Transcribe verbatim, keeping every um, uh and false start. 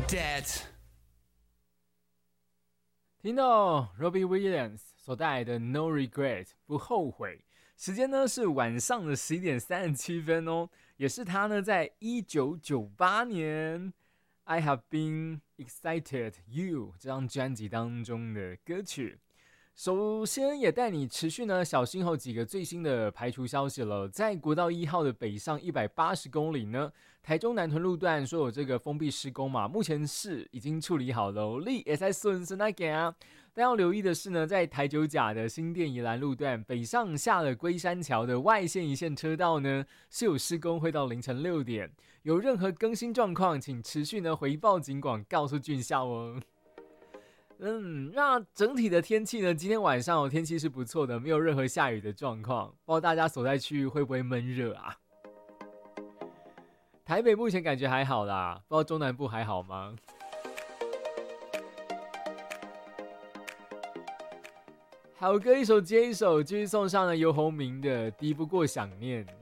That 听到 Robbie Williams 所带来的 No Regret 不后悔，时间呢是晚上的十一点三十七分哦，也是他呢在一九九八年 I Have Been Excited You 这张专辑当中的歌曲。首先也带你持续呢小心后几个最新的排除消息了。在国道一号的北上一百八十公里呢，台中南屯路段说有这个封闭施工嘛，目前是已经处理好了，你也在顺顺那给啊。但要留意的是呢，在台九甲的新店宜兰路段北上下了龟山桥的外线一线车道呢是有施工，会到凌晨六点。有任何更新状况，请持续呢回报警广，告诉俊孝哦。嗯，那整体的天气呢？今天晚上、哦、天气是不错的，没有任何下雨的状况。不知道大家所在区域会不会闷热啊？台北目前感觉还好啦，不知道中南部还好吗？好歌一首接一首，继续送上了游鸿明的《敌不过想念》。